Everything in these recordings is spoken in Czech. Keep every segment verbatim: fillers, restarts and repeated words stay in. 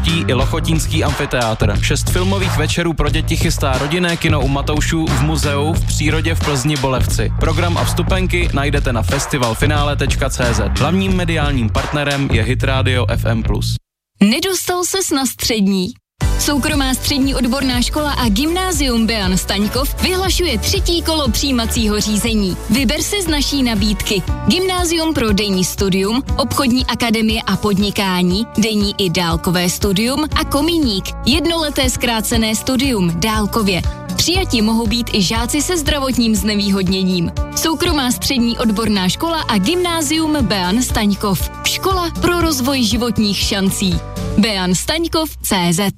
hostí i Lochotínský amfiteátr. Šest filmových večerů pro děti chystá rodinné kino u Matoušů v muzeu v přírodě v Plzni Bolevci. Program a vstupenky najdete na festivalfinále tečka cé zet. Hlavním mediálním partnerem je Hit Radio F M plus. Nedostal ses na střední? Soukromá střední odborná škola a gymnázium Bean Staňkov vyhlašuje třetí kolo přijímacího řízení. Vyber si z naší nabídky gymnázium pro denní studium, obchodní akademie a podnikání, denní i dálkové studium a komíník, jednoleté zkrácené studium dálkově. Přijati mohou být i žáci se zdravotním znevýhodněním. Soukromá střední odborná škola a gymnázium Bean Staňkov. Škola pro rozvoj životních šancí. Bean Staňkov tečka cé zet.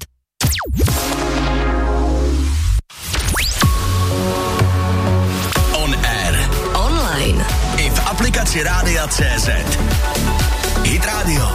On air. Online. I v aplikaci Rádia tečka cé zet. Hit Radio.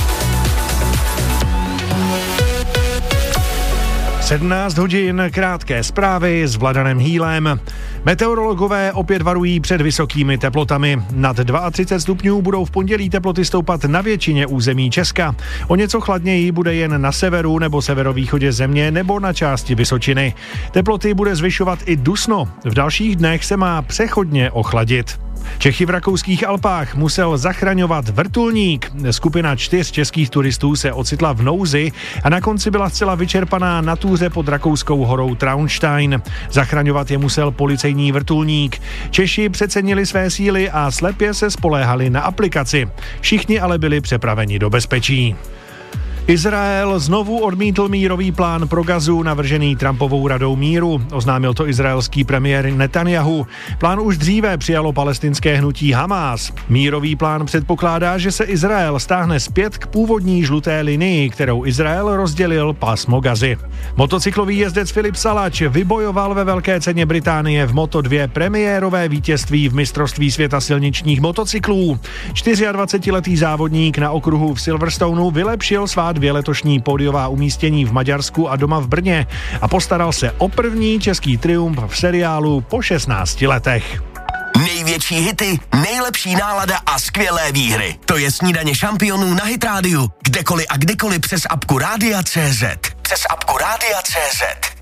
sedmnáct hodin, krátké zprávy s Vladanem Hýlem. Meteorologové opět varují před vysokými teplotami. Nad třicet dva stupňů budou v pondělí teploty stoupat na většině území Česka. O něco chladněji bude jen na severu nebo severovýchodě země nebo na části Vysočiny. Teploty bude zvyšovat i dusno. V dalších dnech se má přechodně ochladit. Čechy v rakouských Alpách musel zachraňovat vrtulník. Skupina čtyř českých turistů se ocitla v nouzi a na konci byla zcela vyčerpaná na túře pod rakouskou horou Traunstein. Zachraňovat je musel policejní vrtulník. Češi přecenili své síly a slepě se spoléhali na aplikaci. Všichni ale byli přepraveni do bezpečí. Izrael znovu odmítl mírový plán pro Gazu navržený Trumpovou radou míru. Oznámil to izraelský premiér Netanjahu. Plán už dříve přijalo palestinské hnutí Hamás. Mírový plán předpokládá, že se Izrael stáhne zpět k původní žluté linii, kterou Izrael rozdělil pásmo Gazy. Motocyklový jezdec Filip Salač vybojoval ve Velké ceně Británie v Moto dva premiérové vítězství v mistrovství světa silničních motocyklů. dvacetčtyřletý závodník na okruhu v Silverstoneu vylepšil svá dvě letošní pódiová umístění v Maďarsku a doma v Brně a postaral se o první český triumf v seriálu po šestnácti letech. Největší hity, nejlepší nálada a skvělé výhry. To je snídaně šampionů na Hit Radio. Kdekoliv a kdykoliv přes apku Rádia tečka cé zet. Přes apku Rádia tečka cé zet.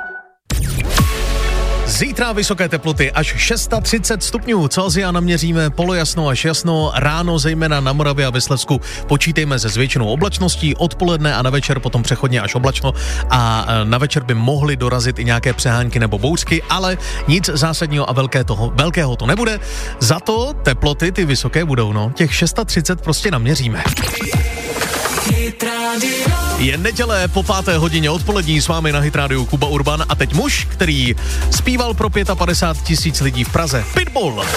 Zítra vysoké teploty až třicet šest stupňů Celsia naměříme, polojasno až jasno, ráno zejména na Moravě a ve Slezsku počítejme se zvětšinou oblačností, odpoledne a na večer potom přechodně až oblačno a na večer by mohly dorazit i nějaké přehánky nebo bouřky, ale nic zásadního a velké toho, velkého to nebude. Za to teploty ty vysoké budou, no, těch třicet šest prostě naměříme. Je neděle po páté hodině odpolední, s vámi na Hit Radio Kuba Urban a teď muž, který zpíval pro padesát pět tisíc lidí v Praze. Pitbull.